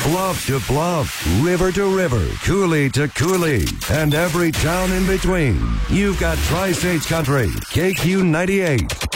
bluff to bluff, river to river, coulee to coulee, and every town in between. You've got Tri-States Country, KQ 98.